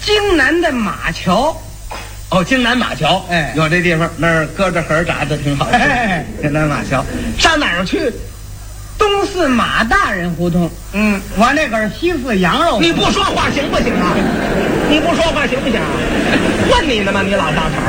京南的马桥。 哦，京南马桥， 哎， 有这地方，那儿搁着盒炸的挺好吃。 哎， 京南马桥，上哪儿去？ 东四马大人胡同。我那个是西四羊肉。 你不说话行不行啊？你不说话行不行啊？问你呢吗？你老大茬。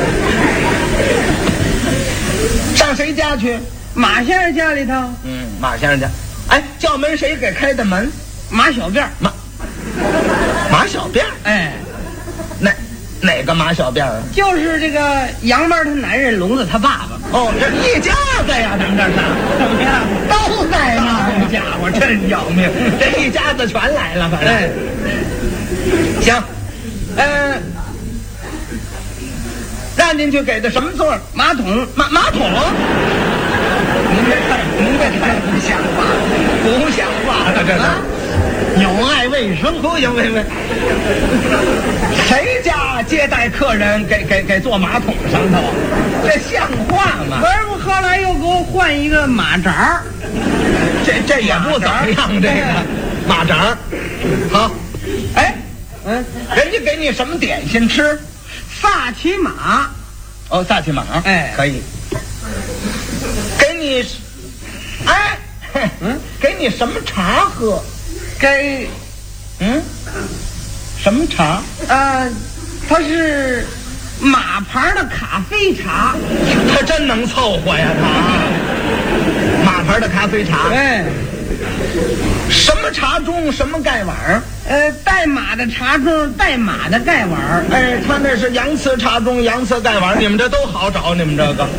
上谁家去？ 马先生家里头。 马先生家。哎，叫门谁给开的门？ 马小辫。 马小辫。 哎， 哪个马小辫啊？ 就是这个杨班他男人聋子他爸爸。 哦，这一家子呀，咱们这是怎么样？都在那儿。 好家伙，真要命！这一家子全来了，反正。行，让进去给的什么座？ 马桶。 马桶。您这太不像话了，不像话了，这是。 有碍卫生。 不行，谁家接待客人给坐马桶上头？这像话吗？ 不，后来又给我换一个马扎儿。 这也不怎么样，这个马扎儿。好，哎，人家给你什么点心吃？ 萨其马。 哦，萨其马。 哎， 可以。给你，给你什么茶喝？ 给， 什么茶？ 它是马牌的咖啡茶。 他真能凑合呀，他。马牌的咖啡茶。 哎， 什么茶盅？什么盖碗？ 带马的茶盅，带马的盖碗。 哎，他那是洋瓷茶盅，洋瓷盖碗，你们这都好找，你们这个。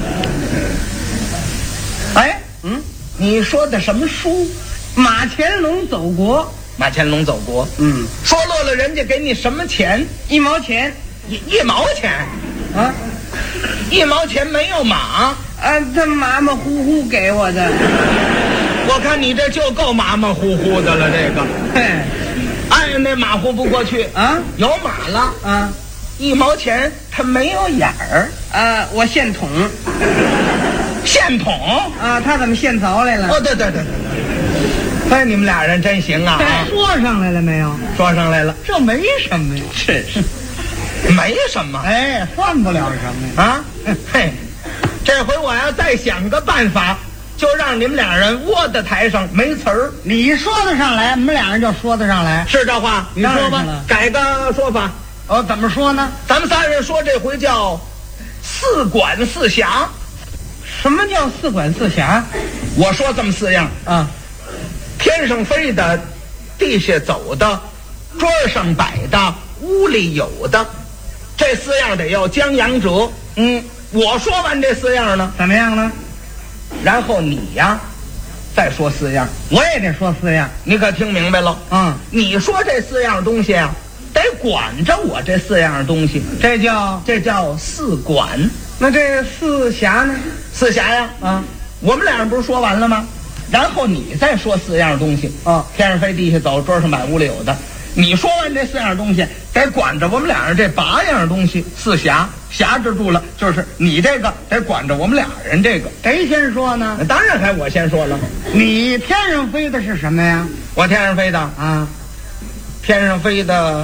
哎，你说的什么书？ 马乾隆走国。 马乾隆走国。说落了，人家给你什么钱 ？1毛钱。 1毛钱啊 ？1毛钱没有马？ 他马马虎虎给我的。 我看你这就够马马虎虎的了，这个。 嘿， 那马虎不过去啊！ 有马了，1毛钱它没有眼儿。 我现捅。 现捅啊？他怎么现凿来了？ 哦，对。哎，你们俩人真行啊！ 说上来了没有？ 说上来了， 这没什么呀。 是，没什么。 哎，算不了什么啊！嘿，这回我要再想个办法，就让你们俩人窝在台上没词儿。 你说得上来，我们俩人就说得上来。 是这话？ 你说吧， 改个说法。 怎么说呢？ 咱们仨人说这回叫4管4辖。 什么叫4管4辖？ 我说这么4样啊： 天上飞的，地下走的，桌上摆的，屋里有的，这4样得要将阳折。我说完这4样呢， 怎么样呢？ 然后你呀，再说4样， 我也得说4样。 你可听明白了？你说这4样东西啊，得管着我这4样东西，这叫4管。 那这4辖呢 ？4辖呀，我们俩人不是说完了吗？然后你再说4样东西天上飞，地下走，桌上摆，屋里有的。你说完这4样东西，得管着我们俩人这8样东西，4辖辖制住了，就是你这个得管着我们俩人这个。 谁先说呢？ 当然还我先说了。 你天上飞的是什么呀？ 我天上飞的天上飞的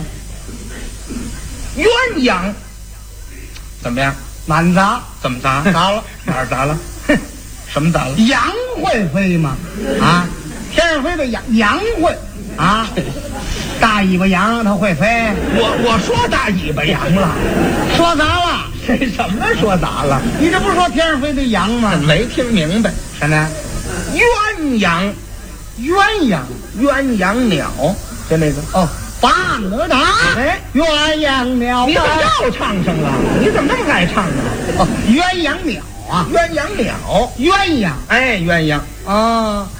鸳鸯。怎么样？ 满砸。 怎么砸？砸了？哪儿砸了？什么砸了？ 羊会飞吗？天上飞的羊会大尾巴羊它会飞。 我说大尾巴羊了， 说砸了。 什么说砸了？ 你这不是说天上飞的羊吗？ 没听明白。 什么呀？ 鸳鸯鸟，就那个八哪吒。鸳鸯鸟。 你怎么又唱上了？你怎么那么爱唱呢？ 鸳鸯鸟。 鸳鸯鸟。 鸳鸯。 鸳鸯